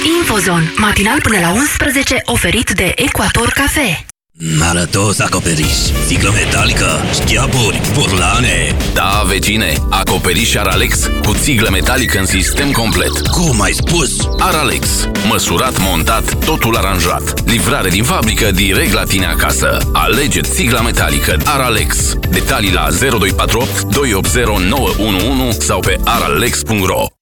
Infozon, matinal până la 11, oferit de Ecuator Cafe. Arătos acoperiș, sticlă metalică, șchiaburi, burlane. Da, vecine, acoperiș Aralex cu țiglă metalică în sistem complet. Cum ai spus? Aralex, măsurat, montat, totul aranjat. Livrare din fabrică direct la tine acasă. Alege țigla metalică Aralex. Detalii la 0248 280 911 sau pe aralex.ro.